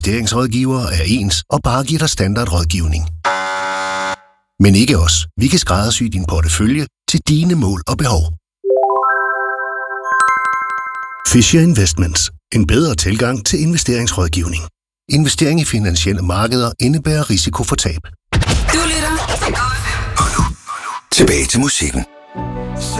investeringsrådgivere er ens og bare giver dig standardrådgivning. Men ikke os. Vi kan skræddersy din portefølje til dine mål og behov. Fisher Investments. En bedre tilgang til investeringsrådgivning. Investering i finansielle markeder indebærer risiko for tab. Du lytter til Go FM. Og nu tilbage til musikken.